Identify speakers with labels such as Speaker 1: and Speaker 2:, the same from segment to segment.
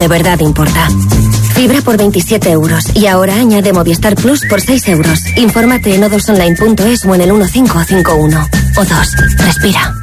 Speaker 1: de verdad importa. Fibra por 27 euros y ahora añade Movistar Plus por 6 euros. Infórmate en o2online.es o en el 1551. O2, respira.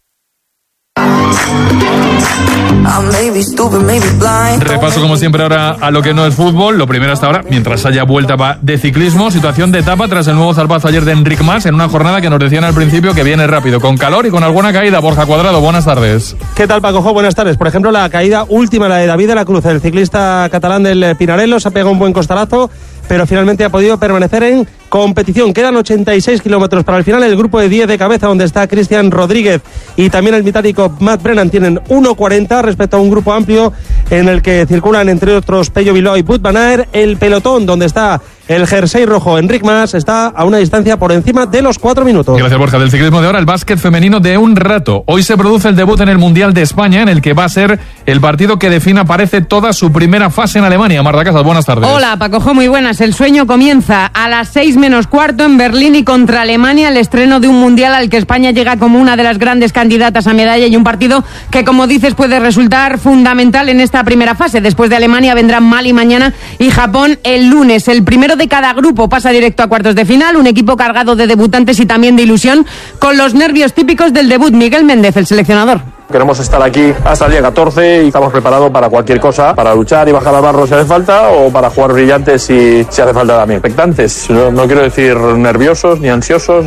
Speaker 2: Repaso como siempre ahora a lo que no es fútbol. Lo primero hasta ahora, mientras haya vuelta de ciclismo, situación de etapa tras el nuevo zarpazo ayer de Enric Mas en una jornada que nos decían al principio que viene rápido, con calor y con alguna caída. Borja Cuadrado, buenas tardes.
Speaker 3: ¿Qué tal, Paco? Buenas tardes. Por ejemplo, la caída última, la de David de la Cruz, el ciclista catalán del Pinarello, se ha pegado un buen costalazo, pero finalmente ha podido permanecer en competición. Quedan 86 kilómetros para el final. El grupo de 10 de cabeza, donde está Cristian Rodríguez y también el británico Matt Brennan, tienen 1.40 respecto a un grupo amplio en el que circulan, entre otros, Pello Bilbao y Wout van Aert. El pelotón, donde está el jersey rojo Enric Mas, está a una distancia por encima de los 4 minutos.
Speaker 2: Gracias, Borja. Del ciclismo de ahora, el básquet femenino de un rato. Hoy se produce el debut en el Mundial de España, en el que va a ser el partido que defina, parece, toda su primera fase en Alemania. Marta Casas, buenas tardes.
Speaker 4: Hola, Paco, muy buenas. El sueño comienza a las 6 menos cuarto en Berlín y contra Alemania, el estreno de un Mundial al que España llega como una de las grandes candidatas a medalla, y un partido que, como dices, puede resultar fundamental en esta primera fase. Después de Alemania vendrán Mali mañana y Japón el lunes. El primero de cada grupo pasa directo a cuartos de final, un equipo cargado de debutantes y también de ilusión, con los nervios típicos del debut. Miguel Méndez, el seleccionador.
Speaker 5: Queremos estar aquí hasta el día 14 y estamos preparados para cualquier cosa, para luchar y bajar al barro si hace falta, o para jugar brillantes si hace falta también. Expectantes, no quiero decir nerviosos, ni ansiosos,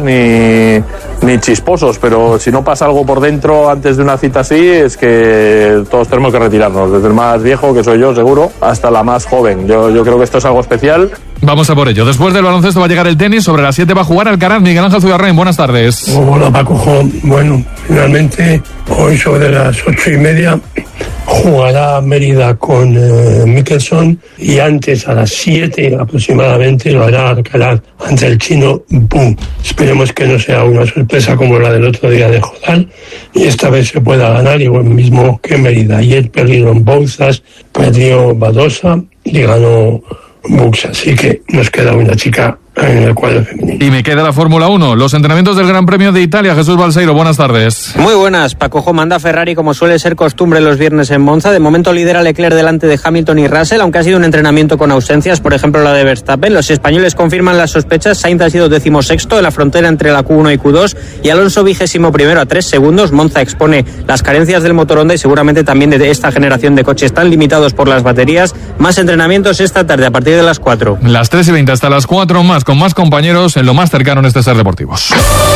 Speaker 5: ni chisposos, pero si no pasa algo por dentro antes de una cita así, es que todos tenemos que retirarnos, desde el más viejo, que soy yo seguro, hasta la más joven. Yo creo que esto es algo especial.
Speaker 2: Vamos a por ello. Después del baloncesto va a llegar el tenis. Sobre las 7 va a jugar Alcaraz. Miguel Ángel Zugarrain, buenas tardes.
Speaker 6: Hola, Paco. Bueno, finalmente hoy sobre las 8:30 jugará Mérida con Mickelson, y antes, a las 7 aproximadamente, lo hará Alcaraz ante el chino Boom. Esperemos que no sea una sorpresa como la del otro día de Jodal, y esta vez se pueda ganar igual mismo que Mérida. Ayer perdieron Bouzas, perdió Badosa y ganó Bux, así que nos queda una chica en el cuadro femenino.
Speaker 2: Y me queda la Fórmula 1, los entrenamientos del Gran Premio de Italia. Jesús Balseiro, buenas tardes.
Speaker 7: Muy buenas. Paco, manda Ferrari como suele ser costumbre los viernes en Monza. De momento lidera Leclerc delante de Hamilton y Russell, aunque ha sido un entrenamiento con ausencias, por ejemplo la de Verstappen. Los españoles confirman las sospechas. Sainz ha sido 16º en la frontera entre la Q1 y Q2 y Alonso 21º a 3 segundos. Monza expone las carencias del motor Honda y seguramente también de esta generación de coches tan limitados por las baterías. Más entrenamientos esta tarde a partir de las 4.
Speaker 2: Las 3:20 hasta las 4 más, con más compañeros en lo más cercano en este Ser Deportivos.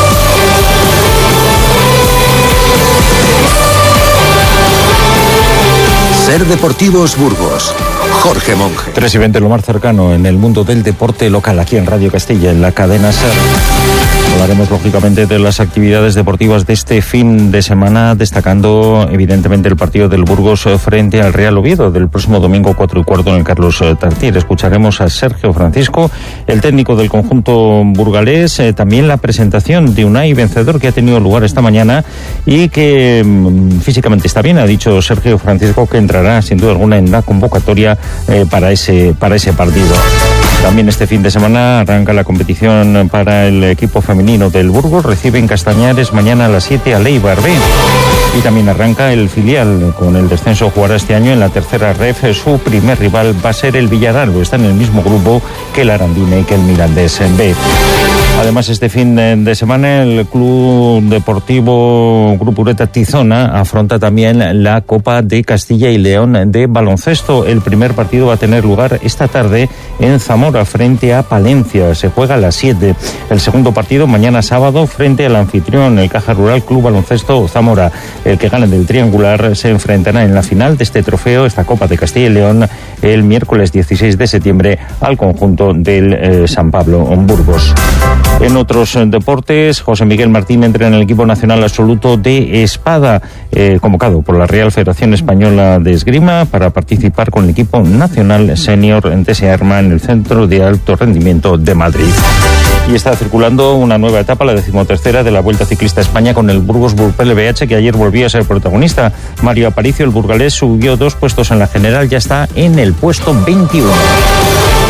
Speaker 8: Ser Deportivos Burgos. Jorge Monge.
Speaker 9: 3:20, lo más cercano en el mundo del deporte local, aquí en Radio Castilla, en la cadena Ser. Hablaremos lógicamente de las actividades deportivas de este fin de semana, destacando evidentemente el partido del Burgos frente al Real Oviedo del próximo domingo 4:15 en el Carlos Tartiere. Escucharemos a Sergio Francisco, el técnico del conjunto burgalés, también la presentación de Unai Vencedor, que ha tenido lugar esta mañana y que físicamente está bien. Ha dicho Sergio Francisco que entrará sin duda alguna en la convocatoria para ese partido. También este fin de semana arranca la competición para el equipo femenino del Burgos. Recibe en Castañares mañana a las 7 a Eibar B. Y también arranca el filial. Con el descenso jugará este año en la tercera ref. Su primer rival va a ser el Villarreal. Está en el mismo grupo que el Arandina y que el Mirandés en B. Además, este fin de semana el Club Deportivo Grupo Ureta Tizona afronta también la Copa de Castilla y León de baloncesto. El primer partido va a tener lugar esta tarde en Zamora frente a Palencia. Se juega a las 7. El segundo partido mañana sábado frente al anfitrión, el Caja Rural Club Baloncesto Zamora. El que gane del triangular se enfrentará en la final de este trofeo, esta Copa de Castilla y León, el miércoles 16 de septiembre al conjunto del San Pablo Burgos. En otros deportes, José Miguel Martín entra en el equipo nacional absoluto de espada, convocado por la Real Federación Española de Esgrima para participar con el equipo nacional senior de Searma en el Centro de Alto Rendimiento de Madrid. Y está circulando una nueva etapa, la 13ª de la Vuelta Ciclista a España, con el Burgos Burpel BH, que ayer volvió a ser protagonista. Mario Aparicio, el burgalés, subió 2 puestos en la general, ya está en el puesto 21.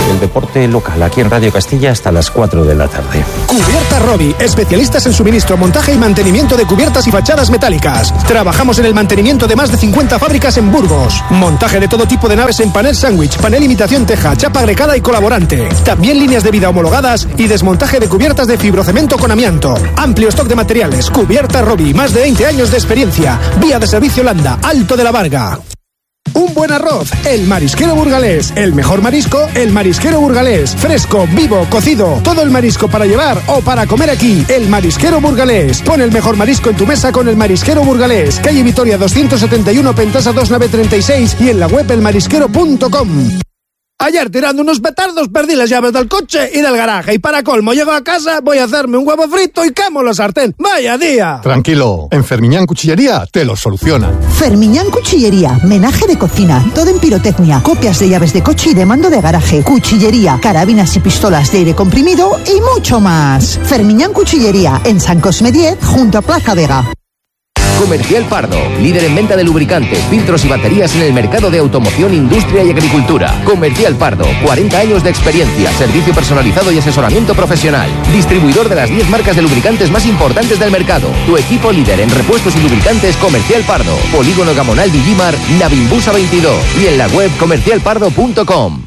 Speaker 9: el deporte local aquí en Radio Castilla hasta las 4 de la tarde.
Speaker 10: Cubierta Robi, especialistas en suministro, montaje y mantenimiento de cubiertas y fachadas metálicas. Trabajamos en el mantenimiento de más de 50 fábricas en Burgos. Montaje de todo tipo de naves en panel sándwich, panel imitación teja, chapa agregada y colaborante. También líneas de vida homologadas y desmontaje de cubiertas de fibrocemento con amianto. Amplio stock de materiales. Cubierta Robi, más de 20 años de experiencia. Vía de servicio Holanda, Alto de la Varga. Un buen arroz, el Marisquero Burgalés. El mejor marisco, el Marisquero Burgalés. Fresco, vivo, cocido. Todo el marisco para llevar o para comer aquí. El Marisquero Burgalés. Pon el mejor marisco en tu mesa con el Marisquero Burgalés. Calle Vitoria 271, Pentasa 2936 y en la web elmarisquero.com. Ayer tirando unos petardos perdí las llaves del coche y del garaje y para colmo llego a casa, voy a hacerme un huevo frito y quemo la sartén. ¡Vaya día!
Speaker 11: Tranquilo, en Fermiñán Cuchillería te lo soluciona.
Speaker 12: Fermiñán Cuchillería, menaje de cocina, todo en pirotecnia, copias de llaves de coche y de mando de garaje, cuchillería, carabinas y pistolas de aire comprimido y mucho más. Fermiñán Cuchillería, en San Cosme 10, junto a Plaza Vega.
Speaker 13: Comercial Pardo, líder en venta de lubricantes, filtros y baterías en el mercado de automoción, industria y agricultura. Comercial Pardo, 40 años de experiencia, servicio personalizado y asesoramiento profesional. Distribuidor de las 10 marcas de lubricantes más importantes del mercado. Tu equipo líder en repuestos y lubricantes Comercial Pardo. Polígono Gamonal Villimar, Navimbusa 22 y en la web comercialpardo.com.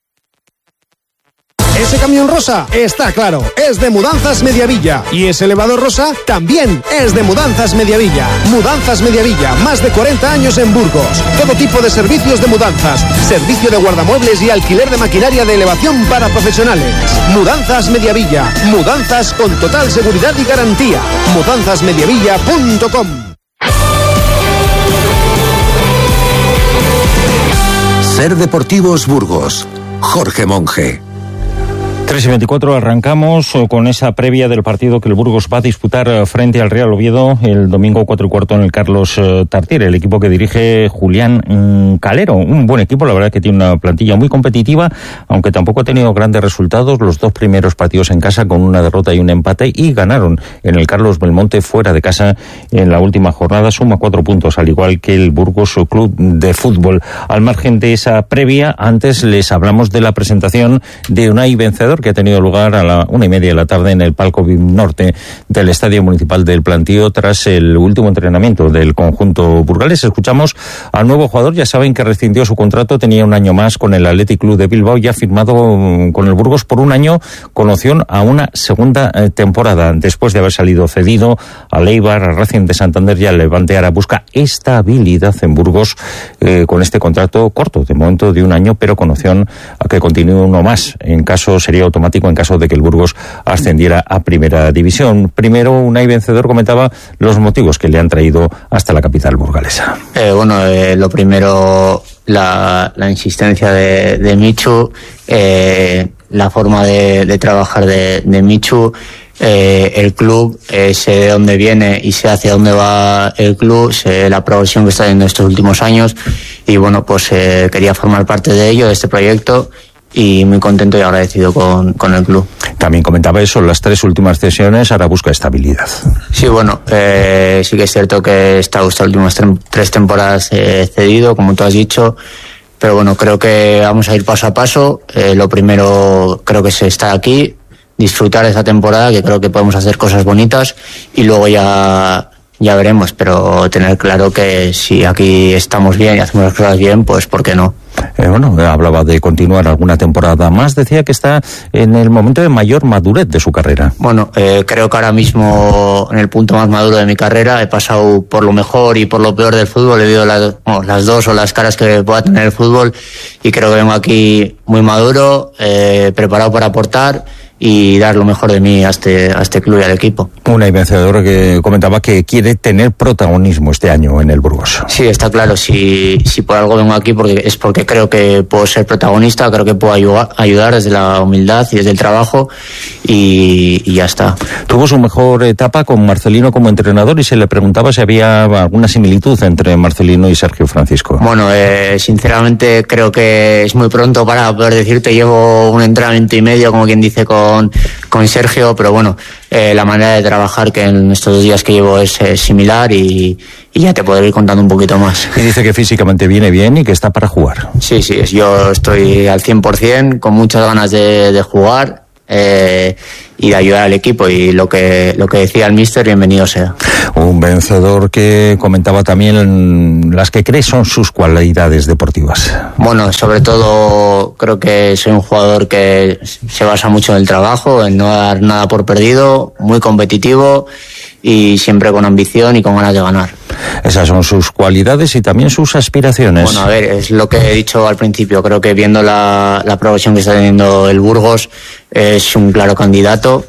Speaker 10: Ese camión rosa está claro, es de Mudanzas Mediavilla. Y ese elevador rosa también es de Mudanzas Mediavilla. Mudanzas Mediavilla, más de 40 años en Burgos. Todo tipo de servicios de mudanzas, servicio de guardamuebles y alquiler de maquinaria de elevación para profesionales. Mudanzas Mediavilla, mudanzas con total seguridad y garantía. mudanzasmediavilla.com.
Speaker 8: Ser Deportivos Burgos. Jorge Monge.
Speaker 9: 3:24 arrancamos con esa previa del partido que el Burgos va a disputar frente al Real Oviedo el domingo 4:15 en el Carlos Tartiere, el equipo que dirige Julián Calero. Un buen equipo, la verdad que tiene una plantilla muy competitiva, aunque tampoco ha tenido grandes resultados. Los 2 primeros partidos en casa con una derrota y un empate y ganaron en el Carlos Belmonte fuera de casa en la última jornada. Suma 4 puntos, al igual que el Burgos Club de Fútbol. Al margen de esa previa, antes les hablamos de la presentación de Unai Vencedor, que ha tenido lugar a la 1:30 de la tarde en el palco norte del Estadio Municipal del Plantío tras el último entrenamiento del conjunto burgalés. Escuchamos al nuevo jugador, ya saben que rescindió su contrato, tenía un año más con el Athletic Club de Bilbao y ha firmado con el Burgos por un año con opción a una segunda temporada, después de haber salido cedido al Eibar, a Racing de Santander y al Levante. Ahora busca estabilidad en Burgos con este contrato corto, de momento de un año, pero con opción a que continúe uno más, en caso sería automático en caso de que el Burgos ascendiera a Primera División. Primero, Unai Vencedor comentaba los motivos que le han traído hasta la capital burgalesa.
Speaker 14: Lo primero, la insistencia de Michu, la forma de trabajar de Michu, el club, sé de dónde viene y sé hacia dónde va el club, sé la progresión que está teniendo estos últimos años y quería formar parte de ello, de este proyecto, y muy contento y agradecido con el club.
Speaker 9: También comentaba eso, las 3 últimas cesiones, ahora busca estabilidad.
Speaker 14: Sí, sí que es cierto que he estado estas últimas 3 temporadas cedido, como tú has dicho, pero creo que vamos a ir paso a paso. Lo primero creo que es estar aquí, disfrutar de esta temporada, que creo que podemos hacer cosas bonitas y luego ya veremos, pero tener claro que si aquí estamos bien y hacemos las cosas bien, pues ¿por qué no?
Speaker 9: Hablaba de continuar alguna temporada más, decía que está en el momento de mayor madurez de su carrera.
Speaker 14: Creo que ahora mismo en el punto más maduro de mi carrera he pasado por lo mejor y por lo peor del fútbol, he vivido las dos o las caras que pueda tener el fútbol y creo que vengo aquí muy maduro, preparado para aportar y dar lo mejor de mí a este club y al equipo.
Speaker 9: Unai Vencedor que comentaba que quiere tener protagonismo este año en el Burgos.
Speaker 14: Sí, está claro, si por algo vengo aquí porque creo que puedo ser protagonista, creo que puedo ayudar desde la humildad y desde el trabajo y ya está.
Speaker 9: Tuvo su mejor etapa con Marcelino como entrenador y se le preguntaba si había alguna similitud entre Marcelino y Sergio Francisco.
Speaker 14: Sinceramente creo que es muy pronto para poder decirte, llevo un entrenamiento y medio, como quien dice, con con Sergio, pero bueno, la manera de trabajar que en estos 2 días que llevo es similar y ya te podré ir contando un poquito más.
Speaker 9: Y dice que físicamente viene bien y que está para jugar.
Speaker 14: Sí, yo estoy al 100%, con muchas ganas de jugar y de ayudar al equipo, y lo que decía el míster, bienvenido sea.
Speaker 9: Un vencedor que comentaba también las que cree son sus cualidades deportivas.
Speaker 14: Bueno, sobre todo creo que soy un jugador que se basa mucho en el trabajo, en no dar nada por perdido, muy competitivo y siempre con ambición y con ganas de ganar.
Speaker 9: Esas son sus cualidades y también sus aspiraciones.
Speaker 14: Bueno, a ver, es lo que he dicho al principio. Creo que viendo la progresión que está teniendo el Burgos, es un claro candidato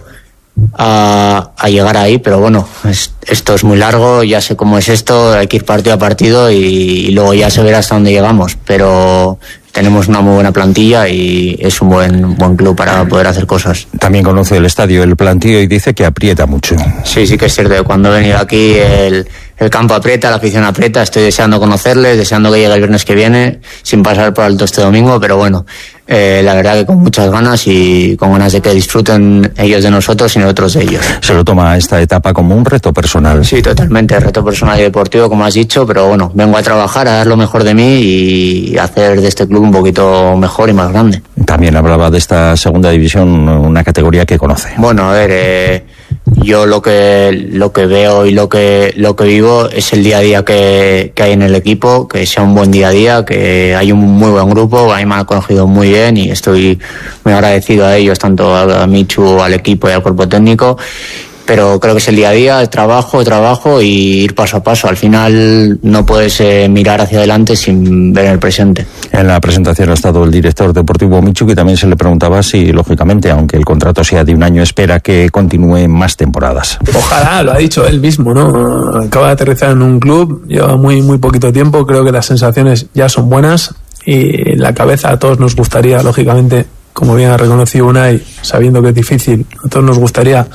Speaker 14: a llegar ahí, pero bueno, esto es muy largo, ya sé cómo es esto, hay que ir partido a partido y luego ya se verá hasta dónde llegamos, pero tenemos una muy buena plantilla y es un buen club para poder hacer cosas.
Speaker 9: También conoce el estadio, el plantío, y dice que aprieta mucho.
Speaker 14: Sí que es cierto. Cuando he venido aquí el campo aprieta, la afición aprieta. Estoy deseando conocerles, deseando que llegue el viernes que viene, sin pasar por alto este domingo, pero bueno, la verdad que con muchas ganas y con ganas de que disfruten ellos de nosotros y nosotros de ellos.
Speaker 9: Se lo toma esta etapa como un reto personal.
Speaker 14: Sí, totalmente, reto personal y deportivo, como has dicho, pero bueno, vengo a trabajar, a dar lo mejor de mí y hacer de este club un poquito mejor y más grande.
Speaker 9: También hablaba de esta segunda división, una categoría que conoce.
Speaker 14: Bueno, a ver, yo lo que veo y lo que vivo es el día a día que hay en el equipo, que sea un buen día a día, que hay un muy buen grupo, a mí me han conocido muy bien y estoy muy agradecido a ellos, tanto a Michu, al equipo y al cuerpo técnico. Pero creo que es el día a día, el trabajo y ir paso a paso. Al final no puedes mirar hacia adelante sin ver el presente.
Speaker 9: En la presentación ha estado el director deportivo Michu, que también se le preguntaba si, lógicamente, aunque el contrato sea de 1 año, espera que continúe más temporadas.
Speaker 15: Ojalá, lo ha dicho él mismo, ¿no? Acaba de aterrizar en un club, lleva muy poquito tiempo, creo que las sensaciones ya son buenas y en la cabeza a todos nos gustaría, lógicamente, como bien ha reconocido Unai, sabiendo que es difícil, a todos nos gustaría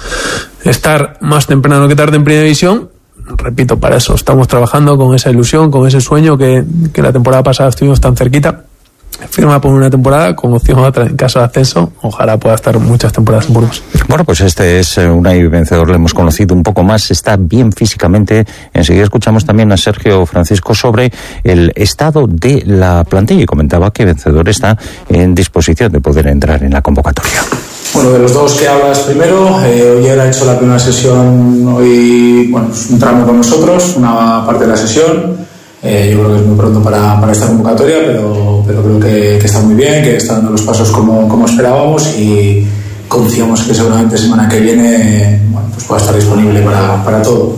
Speaker 15: estar más temprano que tarde en Primera División. Repito, para eso estamos trabajando, con esa ilusión, con ese sueño que la temporada pasada estuvimos tan cerquita. Firma por una temporada, con opción a otra en caso de ascenso. Ojalá pueda estar muchas temporadas en Burgos.
Speaker 9: Bueno, pues este es Unai vencedor, le hemos conocido un poco más, está bien físicamente. Enseguida escuchamos también a Sergio Francisco sobre el estado de la plantilla y comentaba que vencedor está en disposición de poder entrar en la convocatoria.
Speaker 16: Bueno, de los dos que hablas primero, Oyer ha hecho la primera sesión hoy, pues un tramo con nosotros, una parte de la sesión. Yo creo que es muy pronto para esta convocatoria, pero creo que está muy bien, que está dando los pasos como esperábamos y confiamos que seguramente semana que viene pues pueda estar disponible para todo.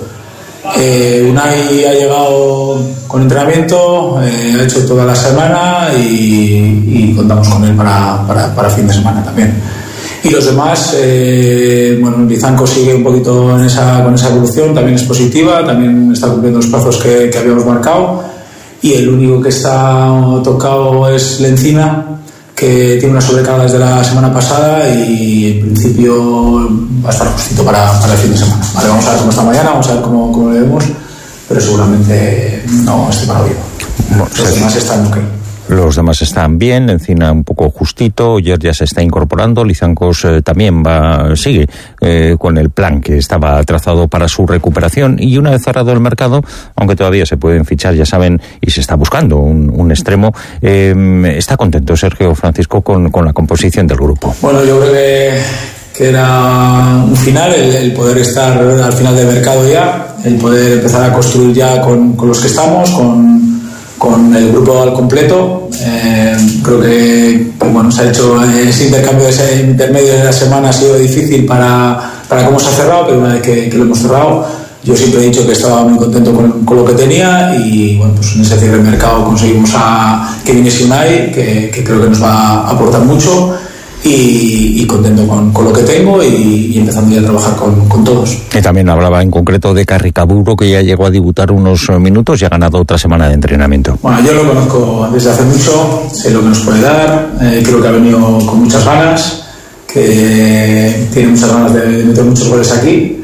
Speaker 16: Unai ha llegado con entrenamiento, ha hecho toda la semana y contamos con él para fin de semana también. Y los demás, Lizanco sigue un poquito con esa evolución, también es positiva, también está cumpliendo los plazos que habíamos marcado. Y el único que está tocado es Lencina, que tiene una sobrecarga desde la semana pasada y en principio va a estar justito para el fin de semana. Vale, vamos a ver cómo está mañana, vamos a ver cómo lo vemos, pero seguramente no esté para hoy. Los demás están ok.
Speaker 9: Los demás están bien, Encina un poco justito, Oyer ya se está incorporando, Lizancos también sigue con el plan que estaba trazado para su recuperación y una vez cerrado el mercado, aunque todavía se pueden fichar, ya saben, y se está buscando un extremo, está contento Sergio Francisco con la composición del grupo.
Speaker 16: Bueno, yo creo que era un final, el poder estar al final del mercado ya, el poder empezar a construir ya con los que estamos, con el grupo al completo. Creo que se ha hecho ese intercambio, ese intermedio de la semana ha sido difícil para cómo se ha cerrado, pero una vez que lo hemos cerrado, yo siempre he dicho que estaba muy contento con lo que tenía y pues en ese cierre de mercado conseguimos que viniese Unai, que creo que nos va a aportar mucho. Y contento con lo que tengo y empezando ya a trabajar con todos.
Speaker 9: Y también hablaba en concreto de Carricaburo, que ya llegó a debutar unos minutos y ha ganado otra semana de entrenamiento.
Speaker 16: Bueno, yo lo conozco desde hace mucho, sé lo que nos puede dar, creo que ha venido con muchas ganas, que tiene muchas ganas de meter muchos goles aquí.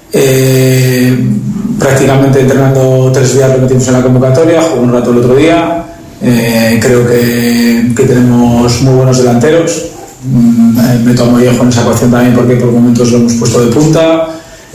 Speaker 16: Prácticamente entrenando 3 días lo metimos en la convocatoria, jugó un rato el otro día. Creo que tenemos muy buenos delanteros. Meto a Mollejo en esa ecuación también porque por momentos lo hemos puesto de punta.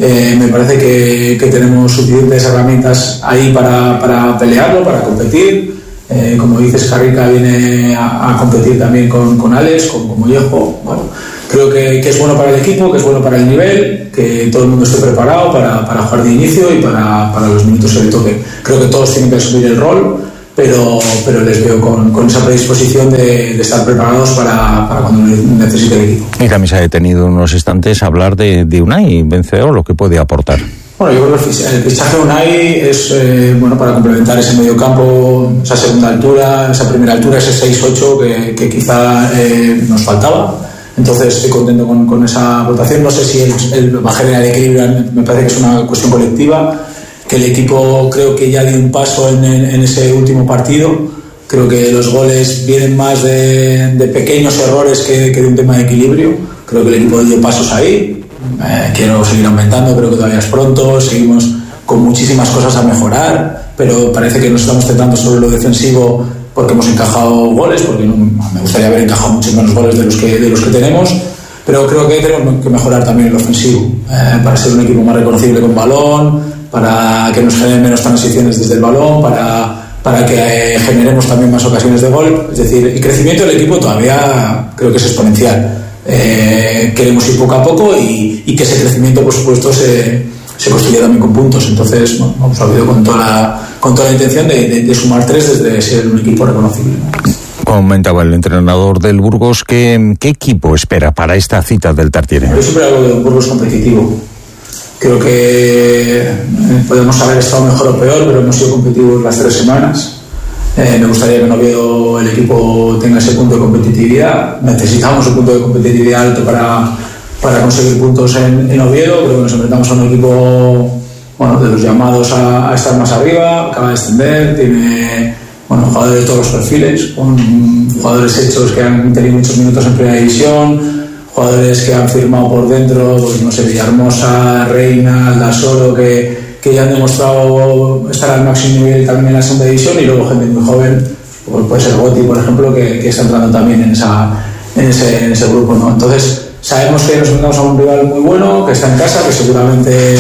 Speaker 16: Me parece que tenemos suficientes herramientas ahí para pelearlo, para competir. Como dices, Carrica viene a competir también con Alex, con Mollejo. Bueno, creo que es bueno para el equipo, que es bueno para el nivel, que todo el mundo esté preparado para jugar de inicio y para los minutos que le toque. Creo que todos tienen que asumir el rol, pero les veo con esa predisposición de estar preparados para cuando necesite el equipo.
Speaker 9: Y también se ha detenido unos instantes a hablar de Unai, vencedor, lo que puede aportar.
Speaker 16: Bueno, yo creo que el fichaje de Unai es para complementar ese medio campo, esa segunda altura, esa primera altura, ese 6-8 que quizá nos faltaba. Entonces estoy contento con esa votación. No sé si el va a generar equilibrio, me parece que es una cuestión colectiva, que el equipo creo que ya dio un paso en ese último partido. Creo que los goles vienen más de pequeños errores que de un tema de equilibrio. Creo que el equipo dio pasos ahí. Quiero seguir aumentando, creo que todavía es pronto, seguimos con muchísimas cosas a mejorar, pero parece que nos estamos centrando sobre lo defensivo porque hemos encajado goles, porque me gustaría haber encajado muchos menos goles de los que tenemos, pero creo que tenemos que mejorar también el ofensivo para ser un equipo más reconocible con balón, para que nos generen menos transiciones desde el balón, para que generemos también más ocasiones de gol. Es decir, el crecimiento del equipo todavía creo que es exponencial. Queremos ir poco a poco y que ese crecimiento, por supuesto, se construya también con puntos. Entonces, hemos habido con toda la intención de sumar 3 desde ser un equipo reconocible.
Speaker 9: Comentaba el entrenador del Burgos, ¿qué equipo espera para esta cita del Tartiere?
Speaker 16: Yo siempre hablo de un Burgos competitivo. Creo que podemos haber estado mejor o peor, pero hemos sido competitivos las 3 semanas. Me gustaría que en Oviedo el equipo tenga ese punto de competitividad. Necesitamos un punto de competitividad alto para conseguir puntos en Oviedo. Creo que nos enfrentamos a un equipo de los llamados a estar más arriba. Acaba de descender, tiene jugadores de todos los perfiles, con jugadores hechos que han tenido muchos minutos en primera división, jugadores que han firmado por dentro, Villahermosa, Reina, Aldasoro, que ya han demostrado estar al máximo nivel también en la segunda división, y luego gente muy joven, puede ser Goti, por ejemplo, que está entrando también en ese grupo, ¿no? Entonces sabemos que nos enfrentamos a un rival muy bueno, que está en casa, que seguramente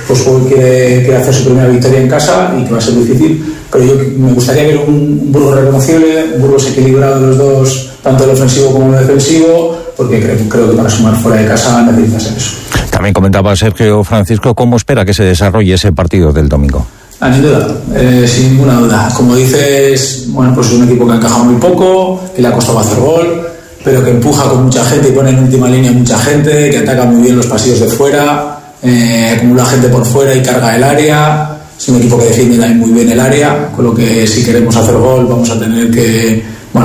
Speaker 16: quiere hacer su primera victoria en casa y que va a ser difícil, pero yo me gustaría ver un Burgos reconocible, un Burgos equilibrado de los dos, tanto el ofensivo como el defensivo, porque creo que para sumar fuera de casa necesitas eso.
Speaker 9: También comentaba Sergio Francisco cómo espera que se desarrolle ese partido del domingo.
Speaker 16: Sin duda, sin ninguna duda. Como dices, es un equipo que ha encajado muy poco, que le ha costado hacer gol, pero que empuja con mucha gente y pone en última línea mucha gente, que ataca muy bien los pasillos de fuera, acumula gente por fuera y carga el área. Es un equipo que defiende también muy bien el área, con lo que si queremos hacer gol vamos a tener que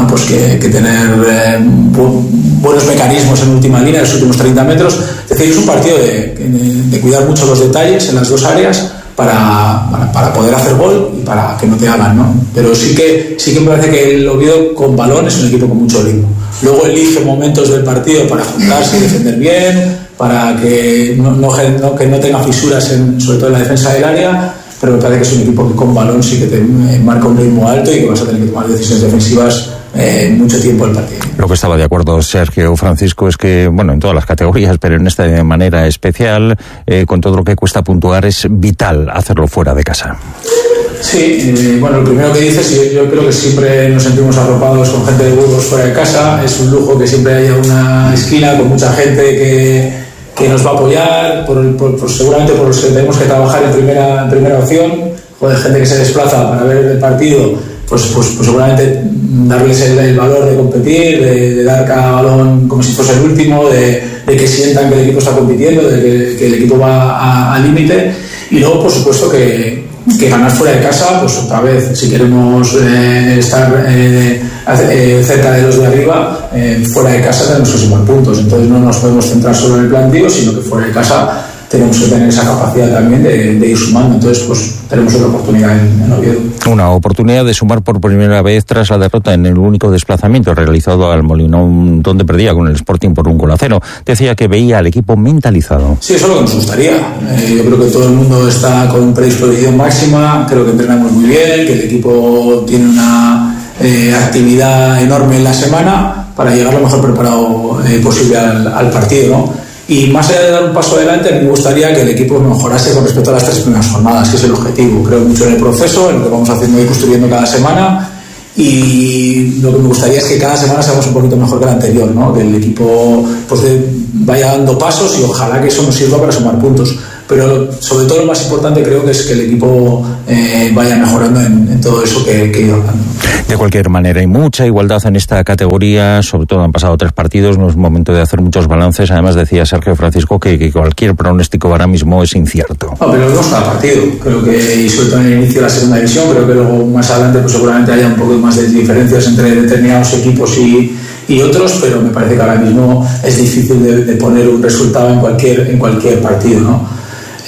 Speaker 16: tener buenos mecanismos en última línea, en los últimos 30 metros. Es decir, es un partido de cuidar mucho los detalles en las dos áreas para poder hacer gol y para que no te hagan, ¿no? Pero sí que me parece que el Oviedo con balón es un equipo con mucho ritmo. Luego elige momentos del partido para juntarse y defender bien, para que no tenga fisuras sobre todo en la defensa del área, pero me parece que es un equipo que con balón sí que te marca un ritmo alto y que vas a tener que tomar decisiones defensivas mucho tiempo el partido.
Speaker 9: Lo que estaba de acuerdo Sergio Francisco es que, en todas las categorías, pero en esta de manera especial, con todo lo que cuesta puntuar, es vital hacerlo fuera de casa.
Speaker 16: Sí, lo primero que dices, yo creo que siempre nos sentimos arropados con gente de Burgos fuera de casa. Es un lujo que siempre haya una esquina con mucha gente que nos va a apoyar, seguramente por los que tenemos que trabajar en primera opción, gente que se desplaza para ver el partido, pues seguramente darles el valor de competir, de dar cada balón como si fuese el último, de que sientan que el equipo está compitiendo, de que el equipo va al límite, y luego por supuesto que ganar fuera de casa, pues otra vez, si queremos estar cerca de los de arriba, fuera de casa tenemos que sumar puntos. Entonces no nos podemos centrar solo en el planteo, sino que fuera de casa tenemos que tener esa capacidad también de ir sumando. Entonces tenemos otra oportunidad en Oviedo.
Speaker 9: Una oportunidad de sumar por primera vez tras la derrota en el único desplazamiento realizado al Molinón, donde perdía con el Sporting por 1-0. Decía que veía al equipo mentalizado.
Speaker 16: Sí, eso es lo que nos gustaría. Yo creo que todo el mundo está con predisposición máxima, creo que entrenamos muy bien, que el equipo tiene una actividad enorme en la semana, llegar lo mejor preparado posible al partido, ¿no? Y más allá de dar un paso adelante, a mí me gustaría que el equipo mejorase con respecto a las 3 primeras jornadas, que es el objetivo. Creo mucho en el proceso, en lo que vamos haciendo y construyendo cada semana, y lo que me gustaría es que cada semana seamos un poquito mejor que la anterior, ¿no? Que el equipo pues vaya dando pasos y ojalá que eso nos sirva para sumar puntos. Pero sobre todo lo más importante creo que es que el equipo vaya mejorando en todo eso que he ido hablando.
Speaker 9: De cualquier manera, hay mucha igualdad en esta categoría, sobre todo han pasado 3 partidos, no es momento de hacer muchos balances. Además decía Sergio Francisco que cualquier pronóstico ahora mismo es incierto.
Speaker 16: No, pero lo vemos cada partido, creo que, y sobre todo en el inicio de la segunda división, creo que luego más adelante pues seguramente haya un poco más de diferencias entre determinados equipos y otros, pero me parece que ahora mismo es difícil de poner un resultado en cualquier partido, ¿no?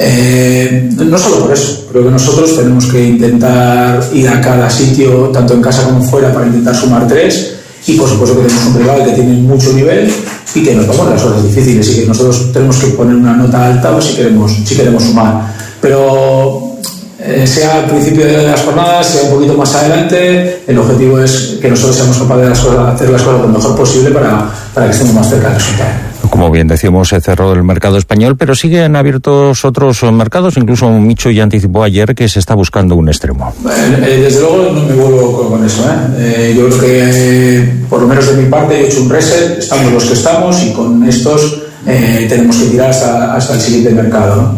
Speaker 16: No solo por eso, creo que nosotros tenemos que intentar ir a cada sitio, tanto en casa como fuera, para intentar sumar 3, y por supuesto que tenemos un rival que tiene mucho nivel y que nos vamos a las horas difíciles y que nosotros tenemos que poner una nota alta pues, si queremos sumar, pero sea al principio de las jornadas, sea un poquito más adelante, el objetivo es que nosotros seamos capaces de hacer las cosas lo mejor posible para que estemos más cerca del resultado.
Speaker 9: Como bien decíamos, se cerró el mercado español, pero siguen abiertos otros mercados. Incluso Michu ya anticipó ayer que se está buscando un extremo.
Speaker 16: Desde luego no me vuelvo con eso. Yo creo que, por lo menos de mi parte, he hecho un reset, estamos los que estamos y con estos tenemos que tirar hasta el siguiente mercado, ¿no?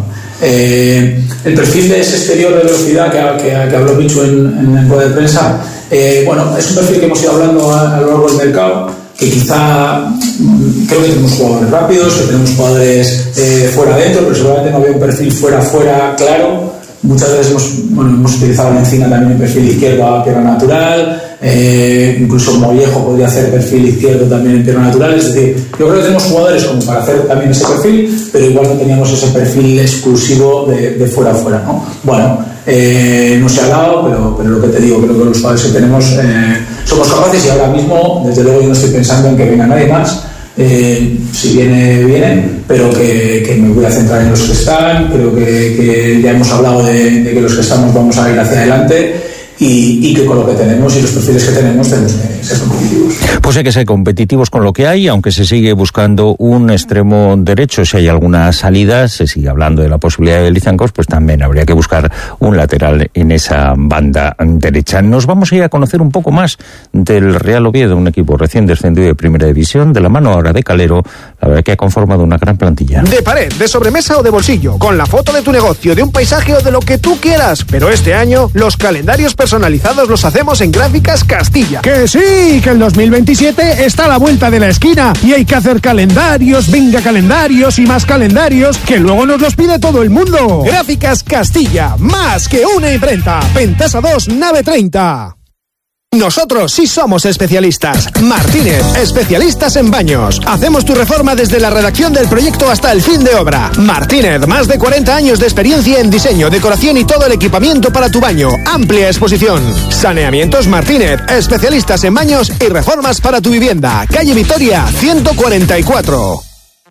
Speaker 16: El perfil de ese exterior de velocidad que habló Michu en el rueda de prensa, bueno, es un perfil que hemos ido hablando a lo largo del mercado, que quizá creo que tenemos jugadores rápidos, que tenemos jugadores fuera adentro, pero seguramente no había un perfil fuera claro. Muchas veces hemos utilizado en Encina también el perfil izquierdo a pierna natural, incluso Mollejo podría hacer perfil izquierdo también en pierna natural. Es decir, yo creo que tenemos jugadores como para hacer también ese perfil, pero igual no teníamos ese perfil exclusivo de fuera a fuera, ¿no? Bueno, no se ha dado, pero lo que te digo, creo que los jugadores que tenemos somos capaces, y ahora mismo desde luego yo no estoy pensando en que venga nadie más. Si viene, pero que me voy a centrar en los que están. Creo que ya hemos hablado de que los que estamos vamos a ir hacia adelante y que con lo que tenemos y los perfiles que tenemos que ser competitivos.
Speaker 9: Pues hay que ser competitivos con lo que hay, aunque se sigue buscando un extremo derecho. Si hay alguna salida, se sigue hablando de la posibilidad de Lizancos, pues también habría que buscar un lateral en esa banda derecha. Nos vamos a ir a conocer un poco más del Real Oviedo, un equipo recién descendido de Primera División, de la mano ahora de Calero, la verdad que ha conformado una gran plantilla.
Speaker 10: De pared, de sobremesa o de bolsillo, con la foto de tu negocio, de un paisaje o de lo que tú quieras. Pero este año, los calendarios personalizados los hacemos en Gráficas Castilla.
Speaker 17: ¡Que sí! Que el 2027 está a la vuelta de la esquina y hay que hacer calendarios, venga calendarios y más calendarios, que luego nos los pide todo el mundo.
Speaker 10: Gráficas Castilla, más que una imprenta. Pentasa 2, nave 30. Nosotros sí somos especialistas. Martínez, especialistas en baños. Hacemos tu reforma desde la redacción del proyecto hasta el fin de obra. Martínez, más de 40 años de experiencia en diseño, decoración y todo el equipamiento para tu baño. Amplia exposición. Saneamientos Martínez, especialistas en baños y reformas para tu vivienda. Calle Vitoria, 144.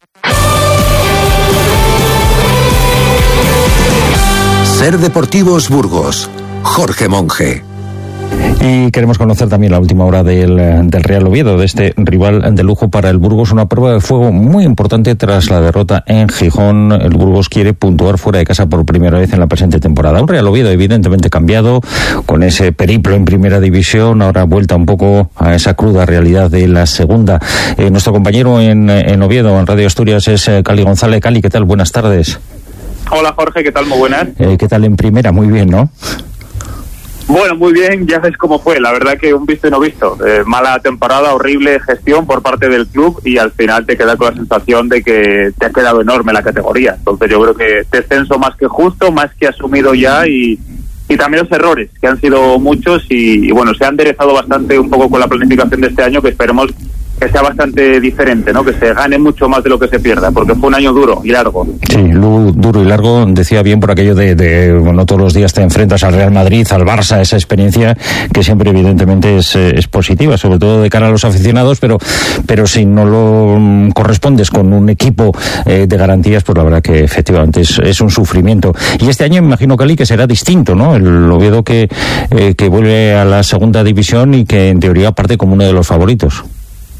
Speaker 8: Ser Deportivos Burgos. Jorge Monge.
Speaker 9: Y queremos conocer también la última hora del Real Oviedo, de este rival de lujo para el Burgos, una prueba de fuego muy importante tras la derrota en Gijón. El Burgos quiere puntuar fuera de casa por primera vez en la presente temporada. Un Real Oviedo evidentemente cambiado, con ese periplo en Primera División, ahora vuelta un poco a esa cruda realidad de la segunda. Nuestro compañero en Oviedo, en Radio Asturias, es Cali González. Cali, ¿qué tal? Buenas tardes.
Speaker 18: Hola Jorge, ¿qué tal? Muy buenas.
Speaker 9: ¿Qué tal en Primera? Muy bien, ¿no?
Speaker 18: Bueno, muy bien, ya ves cómo fue, la verdad que un visto y no visto, mala temporada, horrible gestión por parte del club y al final te queda con la sensación de que te ha quedado enorme la categoría. Entonces yo creo que descenso más que justo, más que asumido ya y también los errores, que han sido muchos y bueno, se ha enderezado bastante un poco con la planificación de este año, que esperemos que sea bastante diferente, ¿no? Que se gane mucho más de lo que se pierda, porque fue un año duro y largo.
Speaker 9: Sí, duro y largo, decía bien por aquello de bueno, todos los días te enfrentas al Real Madrid, al Barça, esa experiencia que siempre evidentemente es positiva, sobre todo de cara a los aficionados, pero si no lo correspondes con un equipo de garantías, pues la verdad que efectivamente es un sufrimiento. Y este año me imagino, Cali, que será distinto, ¿no? El Oviedo que vuelve a la segunda división y que en teoría parte como uno de los favoritos.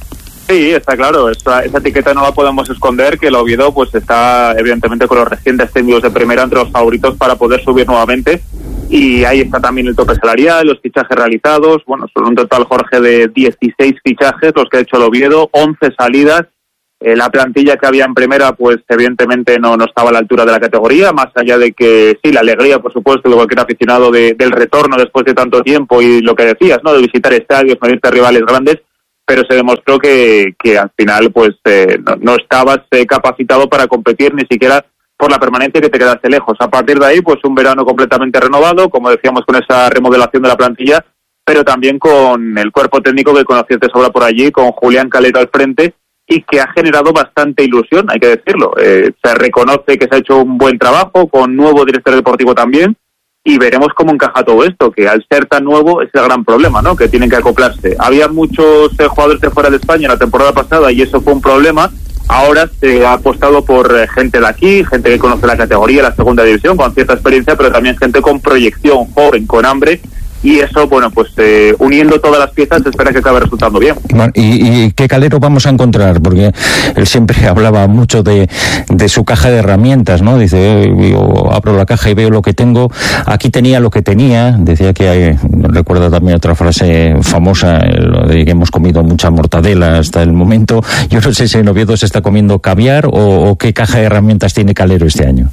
Speaker 18: Sí, está claro, esa etiqueta no la podemos esconder, que el Oviedo pues está evidentemente con los recientes técnicos de primera entre los favoritos para poder subir nuevamente, y ahí está también el tope salarial, los fichajes realizados, bueno, son un total, Jorge, de 16 fichajes los que ha hecho el Oviedo, 11 salidas. La plantilla que había en primera pues evidentemente no estaba a la altura de la categoría, más allá de que sí, la alegría por supuesto de cualquier aficionado del retorno después de tanto tiempo y lo que decías, ¿no?, de visitar estadios, medirte a rivales grandes, pero se demostró que al final pues no estabas capacitado para competir ni siquiera por la permanencia, que te quedaste lejos. A partir de ahí pues un verano completamente renovado, como decíamos, con esa remodelación de la plantilla, pero también con el cuerpo técnico que conocías de sobra por allí, con Julián Calero al frente, y que ha generado bastante ilusión, hay que decirlo. Se reconoce que se ha hecho un buen trabajo, con nuevo director deportivo también, y veremos cómo encaja todo esto, que al ser tan nuevo es el gran problema, ¿no?, que tienen que acoplarse. Había muchos jugadores de fuera de España la temporada pasada y eso fue un problema. Ahora se ha apostado por gente de aquí, gente que conoce la categoría, la segunda división, con cierta experiencia, pero también gente con proyección, joven, con hambre. Y eso, bueno, pues uniendo todas las piezas se espera que acabe resultando bien.
Speaker 9: Bueno, ¿y qué Calero vamos a encontrar? Porque él siempre hablaba mucho de su caja de herramientas, ¿no? Dice, yo abro la caja y veo lo que tengo. Aquí tenía lo que tenía. Decía que hay, recuerda también otra frase famosa, lo de que hemos comido mucha mortadela hasta el momento. Yo no sé si en Oviedo se está comiendo caviar o qué caja de herramientas tiene Calero este año.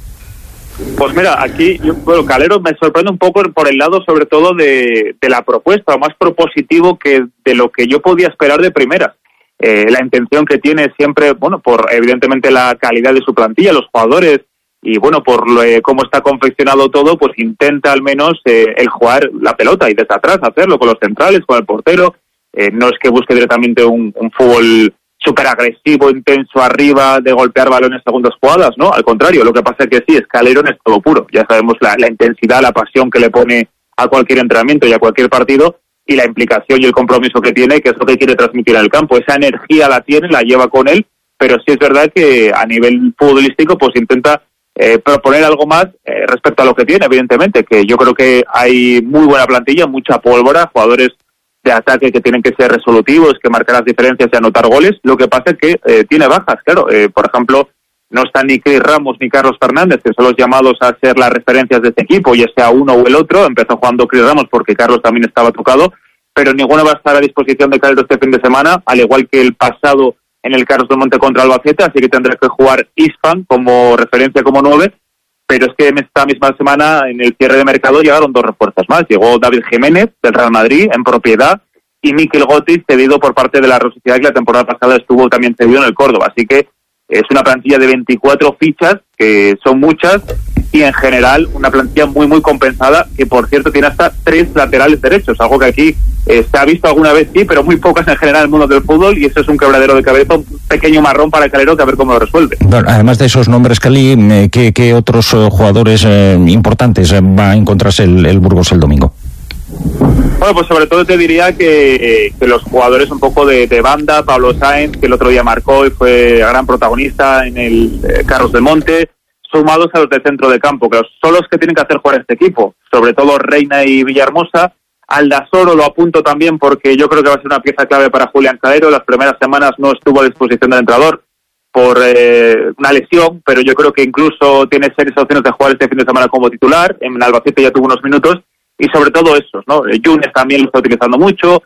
Speaker 18: Pues mira, aquí, Calero me sorprende un poco por el lado sobre todo de la propuesta, más propositivo que de lo que yo podía esperar de primera. La intención que tiene siempre, bueno, por evidentemente la calidad de su plantilla, los jugadores, y bueno, por cómo está confeccionado todo, pues intenta al menos el jugar la pelota y desde atrás hacerlo con los centrales, con el portero. No es que busque directamente un fútbol súper agresivo, intenso arriba, de golpear balones segundas jugadas, ¿no? Al contrario, lo que pasa es que sí, Calero es todo puro. Ya sabemos la intensidad, la pasión que le pone a cualquier entrenamiento y a cualquier partido, y la implicación y el compromiso que tiene, que es lo que quiere transmitir al campo. Esa energía la tiene, la lleva con él, pero sí es verdad que a nivel futbolístico pues intenta proponer algo más respecto a lo que tiene, evidentemente, que yo creo que hay muy buena plantilla, mucha pólvora, jugadores de ataque que tienen que ser resolutivos, que marcar las diferencias y anotar goles. Lo que pasa es que tiene bajas, claro. Por ejemplo, no están ni Chris Ramos ni Carlos Fernández, que son los llamados a ser las referencias de este equipo, ya sea uno o el otro. Empezó jugando Chris Ramos porque Carlos también estaba tocado, pero ninguno va a estar a disposición de Calero este fin de semana, al igual que el pasado en el Carlos del Monte contra Albacete, así que tendrá que jugar Isfan como referencia, como 9. Pero es que en esta misma semana, en el cierre de mercado, llegaron 2 refuerzos más. Llegó David Jiménez, del Real Madrid, en propiedad, y Mikel Gotis, cedido por parte de la Real Sociedad, que la temporada pasada estuvo también cedido en el Córdoba. Así que es una plantilla de 24 fichas, que son muchas, y en general una plantilla muy, muy compensada, que por cierto tiene hasta 3 laterales derechos, algo que aquí se ha visto alguna vez, sí, pero muy pocas en general en el mundo del fútbol, y eso es un quebradero de cabeza, un pequeño marrón para Calero, que a ver cómo lo resuelve.
Speaker 9: Bueno, además de esos nombres, Cali, ¿qué otros jugadores importantes va a encontrarse el Burgos el domingo?
Speaker 18: Bueno, pues sobre todo te diría que los jugadores un poco de banda, Pablo Sáenz, que el otro día marcó y fue gran protagonista en el Carlos del Monte, sumados a los de centro de campo, que son los que tienen que hacer jugar este equipo, sobre todo Reina y Villahermosa. Aldasoro lo apunto también porque yo creo que va a ser una pieza clave para Julián Calero. Las primeras semanas no estuvo a disposición del entrenador por una lesión, pero yo creo que incluso tiene serias opciones de jugar este fin de semana como titular. En Albacete ya tuvo unos minutos, y sobre todo esos, ¿no? Yunes también lo está utilizando mucho.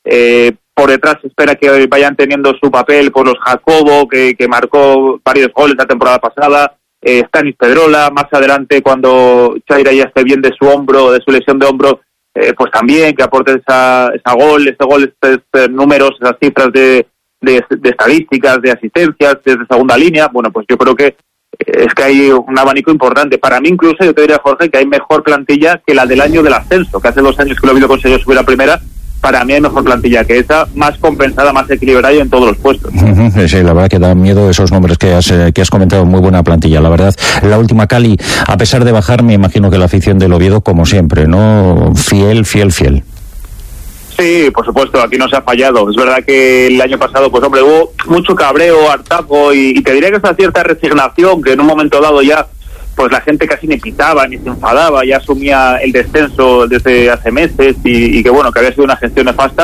Speaker 18: Por detrás se espera que vayan teniendo su papel por los Jacobo, que marcó varios goles la temporada pasada. Stanis Pedrola, más adelante cuando Chaira ya esté bien de su hombro, de su lesión de hombro, pues también que aporte ese gol, estos números, esas cifras de estadísticas, de asistencias desde segunda línea. Bueno, pues yo creo que es que hay un abanico importante. Para mí incluso yo te diría, Jorge, que hay mejor plantilla que la del año del ascenso, que hace 2 años que lo Oviedo consiguió subir a primera. Para mí hay mejor plantilla que esa, más compensada, más equilibrada y en todos los puestos.
Speaker 9: Sí, la verdad que da miedo esos nombres que has comentado. Muy buena plantilla, la verdad. La última, Cali, a pesar de bajar, me imagino que la afición del Oviedo, como siempre, ¿no? Fiel.
Speaker 18: Sí, por supuesto, aquí no se ha fallado. Es verdad que el año pasado, pues hombre, hubo mucho cabreo, hartazgo, y te diría que esa cierta resignación, que en un momento dado ya pues la gente casi ni pitaba ni se enfadaba, ya asumía el descenso desde hace meses y que bueno, que había sido una gestión nefasta.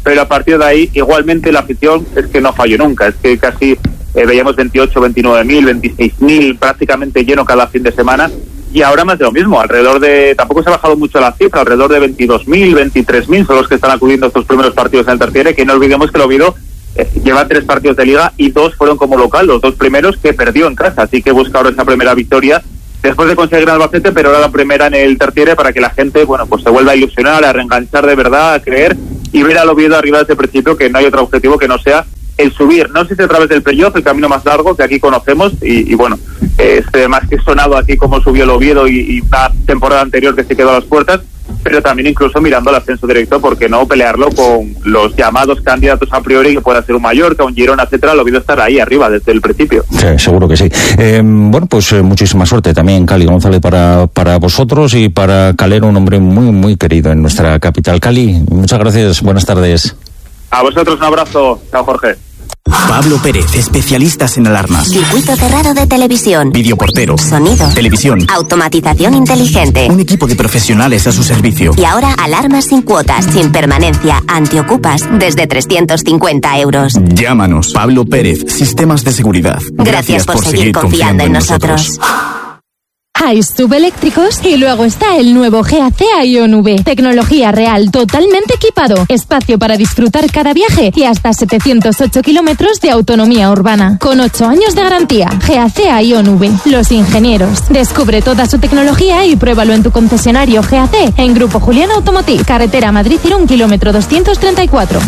Speaker 18: pero a partir de ahí igualmente la afición es que no falló nunca, es que casi veíamos 28, 29.000, 26.000 prácticamente lleno cada fin de semana, y ahora más de lo mismo, alrededor de, tampoco se ha bajado mucho la cifra, alrededor de 22.000, 23.000 son los que están acudiendo a estos primeros partidos en el terciario, que no olvidemos que el Oviedo lleva 3 partidos de liga y 2 fueron como local, los 2 primeros que perdió en casa, así que busca ahora esa primera victoria después de conseguir el Albacete, pero ahora la primera en el terciario para que la gente, bueno, pues se vuelva a ilusionar, a reenganchar de verdad, a creer y ver al Oviedo arriba desde el principio, que no hay otro objetivo que no sea el subir, no sé si a través del playoff, el camino más largo que aquí conocemos, y bueno, más que sonado aquí como subió el Oviedo y la temporada anterior que se quedó a las puertas, pero también incluso mirando el ascenso directo, porque no pelearlo con los llamados candidatos a priori, que pueda ser un Mallorca, un Girona, etcétera. El Oviedo estará ahí arriba desde el principio.
Speaker 9: Sí, seguro que sí. Bueno, pues muchísima suerte también, Cali González, para vosotros y para Calero, un hombre muy, muy querido en nuestra capital. Cali, muchas gracias, buenas tardes.
Speaker 18: A vosotros un abrazo. Chao, Jorge.
Speaker 19: Pablo Pérez, especialistas en alarmas.
Speaker 1: Circuito cerrado de televisión.
Speaker 19: Videoportero.
Speaker 1: Sonido.
Speaker 19: Televisión.
Speaker 1: Automatización inteligente.
Speaker 19: Un equipo de profesionales a su servicio.
Speaker 1: Y ahora alarmas sin cuotas, sin permanencia, antiocupas, desde 350 euros.
Speaker 19: Llámanos. Pablo Pérez, Sistemas de Seguridad.
Speaker 1: Gracias por seguir confiando en nosotros.
Speaker 20: Hay subeléctricos y luego está el nuevo GAC Aion V. Tecnología real, totalmente equipado. Espacio para disfrutar cada viaje y hasta 708 kilómetros de autonomía urbana. Con 8 años de garantía. GAC Aion V. Los ingenieros. Descubre toda su tecnología y pruébalo en tu concesionario GAC en Grupo Julián Automotive. Carretera Madrid-Irún, kilómetro 234.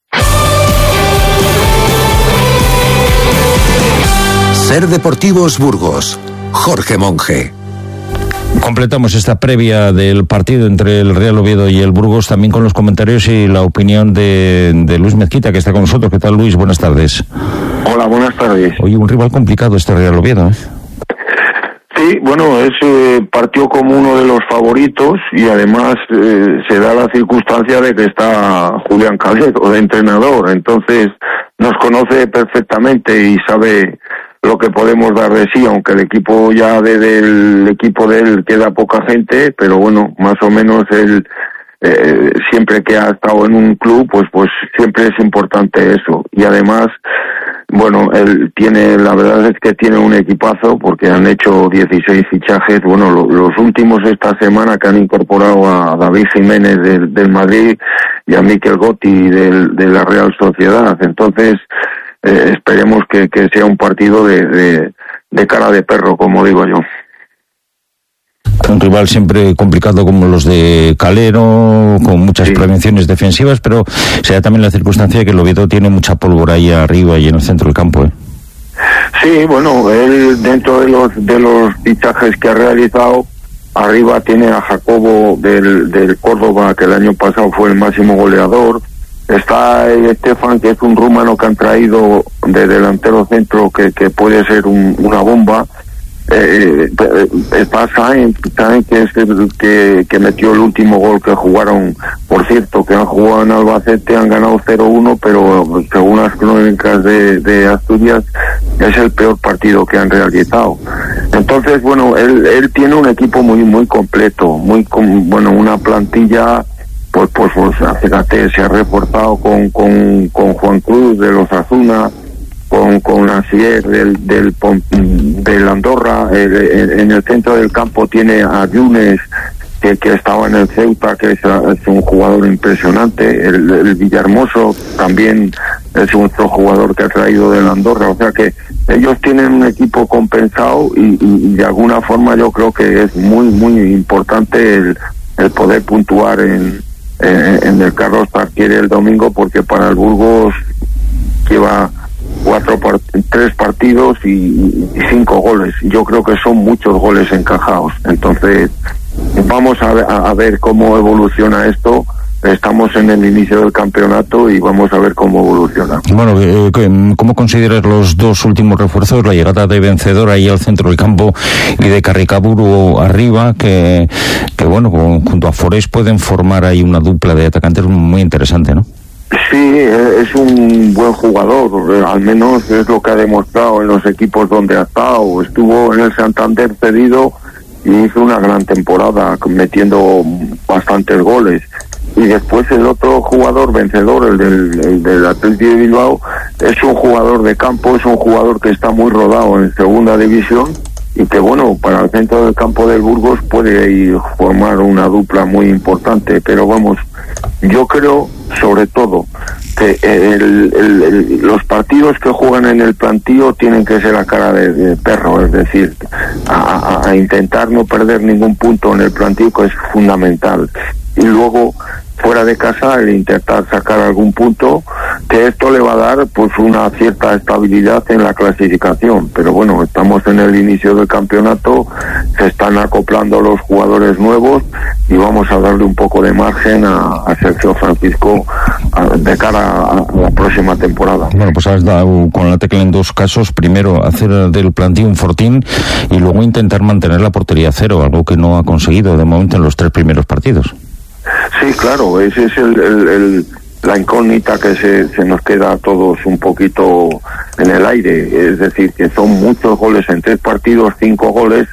Speaker 8: Ser Deportivos Burgos. Jorge Monge.
Speaker 9: Completamos esta previa del partido entre el Real Oviedo y el Burgos también con los comentarios y la opinión de Luis Mezquita, que está con nosotros. ¿Qué tal, Luis? Buenas tardes.
Speaker 21: Hola, buenas tardes.
Speaker 9: Oye, un rival complicado este Real Oviedo, ¿eh?
Speaker 21: Sí, bueno, partió como uno de los favoritos y además se da la circunstancia de que está Julián Calero de entrenador, entonces nos conoce perfectamente y sabe lo que podemos dar de sí, aunque el equipo ya del equipo de él queda poca gente, pero bueno, más o menos él siempre que ha estado en un club, pues siempre es importante eso. Y además, bueno, él la verdad es que tiene un equipazo porque han hecho 16 fichajes, bueno, los últimos esta semana que han incorporado a David Jiménez del Madrid y a Mikel Gotti de la Real Sociedad, entonces esperemos que sea un partido de cara de perro, como digo yo.
Speaker 9: Un rival siempre complicado como los de Calero, con muchas prevenciones defensivas, pero se da también la circunstancia de que el Oviedo tiene mucha pólvora ahí arriba y en el centro del campo, ¿eh?
Speaker 21: Sí, bueno, él dentro de los fichajes que ha realizado, arriba tiene a Jacobo del Córdoba, que el año pasado fue el máximo goleador. Está Estefan, que es un rumano que han traído de delantero centro que puede ser una bomba. Está Sainz, que es el que metió el último gol que jugaron, por cierto, que han jugado en Albacete, han ganado 0-1, pero según las crónicas de Asturias es el peor partido que han realizado. Entonces, bueno, él tiene un equipo muy muy completo, una plantilla. Pues fíjate, se ha reforzado con Juan Cruz de los Osasuna, con Asier del Andorra. En el centro del campo tiene a Yunes, que estaba en el Ceuta, que es un jugador impresionante. El Villahermoso también es otro jugador que ha traído del Andorra. O sea que ellos tienen un equipo compensado y de alguna forma yo creo que es muy muy importante el poder puntuar en el Carlos Tartiere el domingo, porque para el Burgos lleva 3 partidos y 5 goles. Yo creo que son muchos goles encajados. Entonces vamos a ver cómo evoluciona esto. Estamos en el inicio del campeonato y vamos a ver cómo evoluciona.
Speaker 9: Bueno, ¿cómo consideras los 2 últimos refuerzos? La llegada de Vencedor ahí al centro del campo y de Carricaburu arriba, que bueno, junto a Forés pueden formar ahí una dupla de atacantes muy interesante, ¿no?
Speaker 21: Sí, es un buen jugador, al menos es lo que ha demostrado en los equipos donde ha estado. Estuvo en el Santander cedido y hizo una gran temporada, metiendo bastantes goles. y después el otro jugador vencedor, el del Athletic de Bilbao, es un jugador de campo, es un jugador que está muy rodado en segunda división y que bueno, para el centro del campo del Burgos puede ir formar una dupla muy importante, pero vamos, yo creo sobre todo que los partidos que juegan en el plantío tienen que ser a cara de perro, es decir, a intentar no perder ningún punto en el plantío, que es fundamental, y luego fuera de casa el intentar sacar algún punto, que esto le va a dar pues una cierta estabilidad en la clasificación. Pero bueno, estamos en el inicio del campeonato, se están acoplando los jugadores nuevos y vamos a darle un poco de margen a Sergio Francisco de cara a la próxima temporada.
Speaker 9: Bueno, pues has dado con la tecla en dos casos: primero hacer del plantío un fortín y luego intentar mantener la portería cero, algo que no ha conseguido de momento en los 3 primeros partidos.
Speaker 21: Sí, claro, ese es la incógnita que se nos queda a todos un poquito en el aire. Es decir, que son muchos goles en 3 partidos, 5 goles,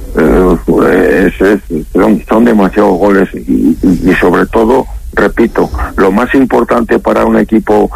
Speaker 21: son demasiados goles y sobre todo, repito, lo más importante para un equipo,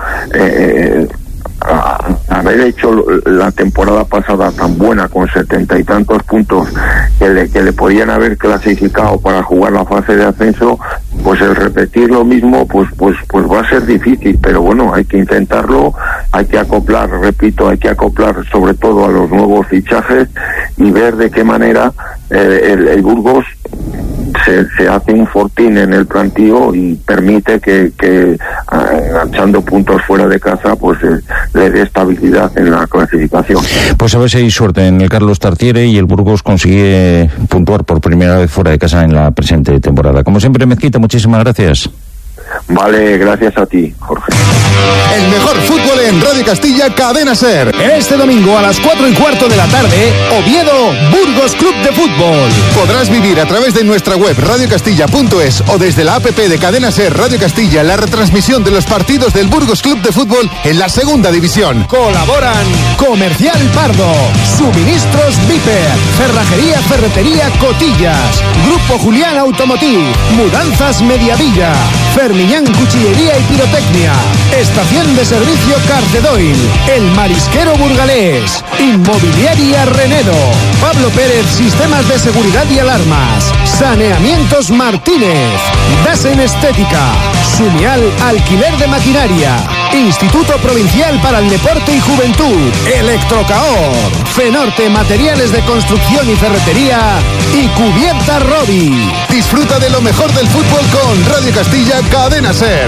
Speaker 21: haber hecho la temporada pasada tan buena con 70 y tantos puntos que le podían haber clasificado para jugar la fase de ascenso, pues el repetir lo mismo pues va a ser difícil, pero bueno, hay que intentarlo, hay que acoplar, repito, hay que acoplar sobre todo a los nuevos fichajes y ver de qué manera el Burgos se hace un fortín en el plantío y permite que enganchando puntos fuera de casa pues le dé estabilidad en la clasificación.
Speaker 9: Pues a ver si hay suerte en el Carlos Tartiere y el Burgos consigue puntuar por primera vez fuera de casa en la presente temporada. Como siempre, Mezquita, muchísimas gracias.
Speaker 21: Vale, gracias a ti, Jorge.
Speaker 11: El mejor fútbol en Radio Castilla, Cadena SER.
Speaker 17: Este domingo a las 4:15 de la tarde, Oviedo, Burgos Club de Fútbol.
Speaker 11: Podrás vivir a través de nuestra web radiocastilla.es o desde la app de Cadena SER Radio Castilla la retransmisión de los partidos del Burgos Club de Fútbol en la segunda división.
Speaker 17: Colaboran Comercial Pardo, Suministros Viper, Cerrajería Ferretería Cotillas, Grupo Julián Automotiv, Mudanzas Mediavilla, Fermiñán Cuchillería y Pirotecnia, Estación de Servicio Cartedoil, El Marisquero Burgalés, Inmobiliaria Renedo, Pablo Pérez Sistemas de Seguridad y Alarmas, Saneamientos Martínez, Dasen Estética, Sumial Alquiler de Maquinaria, Instituto Provincial para el Deporte y Juventud, Electrocaor, Fenorte Materiales de Construcción y Ferretería y Cubierta Robi.
Speaker 11: Disfruta de lo mejor del fútbol con Radio Castilla, Cadena SER.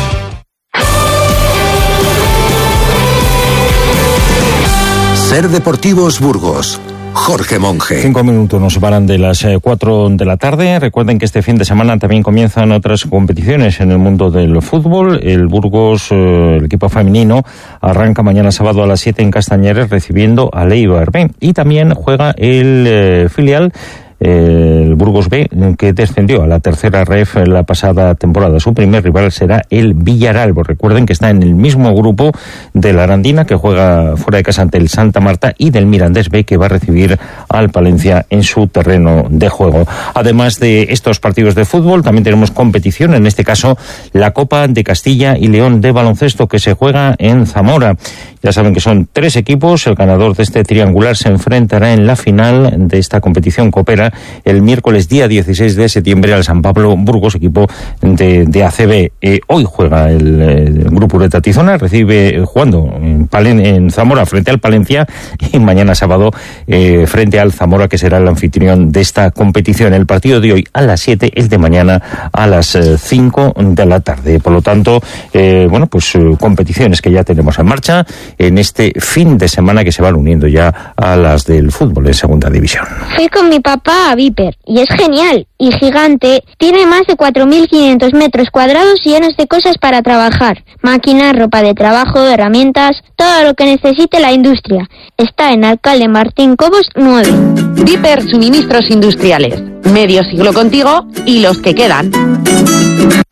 Speaker 8: SER Deportivos Burgos. Jorge Monge.
Speaker 9: 5 minutos nos separan de las 4 de la tarde. Recuerden que este fin de semana también comienzan otras competiciones en el mundo del fútbol. El Burgos, el equipo femenino, arranca mañana sábado a las 7 en Castañares recibiendo a Eibar B. Y también juega el filial, el Burgos B, que descendió a la tercera ref la pasada temporada. Su primer rival será el Villaralbo. Recuerden que está en el mismo grupo de la Arandina, que juega fuera de casa ante el Santa Marta, y del Mirandés B, que va a recibir al Palencia en su terreno de juego. Además de estos partidos de fútbol, también tenemos competición, en este caso la Copa de Castilla y León de baloncesto, que se juega en Zamora. Ya saben que son 3 equipos. El ganador de este triangular se enfrentará en la final de esta competición Coopera el miércoles día 16 de septiembre al San Pablo Burgos, equipo de ACB. Hoy juega el grupo Ureta Tizona, recibe jugando en Zamora frente al Palencia, y mañana sábado frente al Zamora, que será el anfitrión de esta competición. El partido de hoy a las 7, el de mañana a las 5 de la tarde. Por lo tanto, competiciones que ya tenemos en marcha en este fin de semana, que se van uniendo ya a las del fútbol en segunda división.
Speaker 3: Fui con mi papá a Viper y es genial y gigante. Tiene más de 4.500 metros cuadrados llenos de cosas para trabajar. Máquinas, ropa de trabajo, herramientas, todo lo que necesite la industria. Está en Alcalde Martín Cobos 9.
Speaker 4: Viper Suministros Industriales. Medio siglo contigo y los que quedan.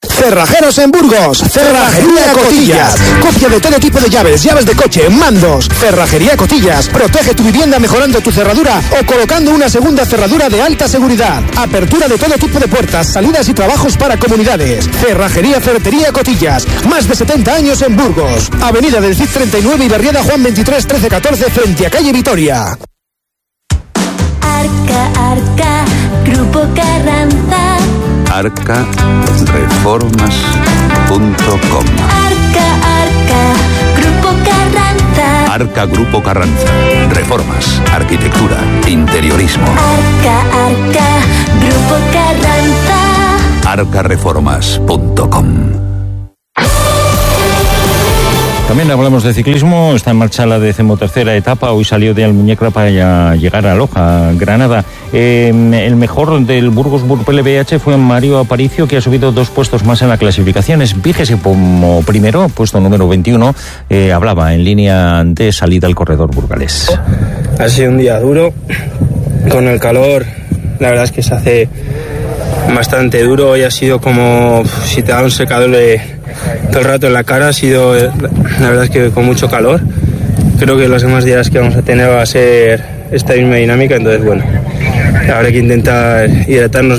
Speaker 10: Cerrajeros en Burgos, Cerrajería Cotillas. Copia de todo tipo de llaves, llaves de coche, mandos. Cerrajería Cotillas. Protege tu vivienda mejorando tu cerradura o colocando una segunda cerradura de alta seguridad. Apertura de todo tipo de puertas, salidas y trabajos para comunidades. Cerrajería Ferretería Cotillas. Más de 70 años en Burgos. Avenida del Cid 39 y Barriada Juan 23 13 14 frente a calle Vitoria.
Speaker 5: Arca, Grupo Carranza.
Speaker 8: arcareformas.com.
Speaker 5: Arca, Grupo Carranza.
Speaker 8: Arca Grupo Carranza. Reformas, arquitectura, interiorismo.
Speaker 5: Arca, Grupo Carranza.
Speaker 8: arcareformas.com.
Speaker 9: También hablamos de ciclismo, está en marcha la 13ª etapa, hoy salió de Almuñécar para llegar a Loja, Granada. El mejor del Burgos Burpel BH fue Mario Aparicio, que ha subido 2 puestos más en la clasificación, es 20º primero, puesto número 21, hablaba en línea de salida al corredor burgalés.
Speaker 22: Ha sido un día duro, con el calor, la verdad es que se hace bastante duro, hoy ha sido como si te da un secador todo el rato en la cara, ha sido la verdad es que con mucho calor. Creo que los demás días que vamos a tener va a ser esta misma dinámica, entonces bueno, habrá que intentar hidratarnos